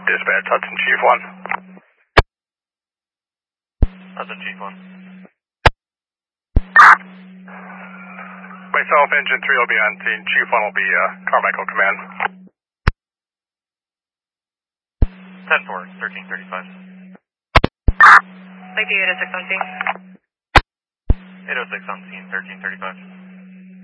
Dispatch, Hudson Chief 1. Hudson Chief 1. Myself, Engine 3 will be on scene. Chief 1 will be Carmichael Command. 10-4, 1335. Like the 806 on scene. 806 on scene, 1335.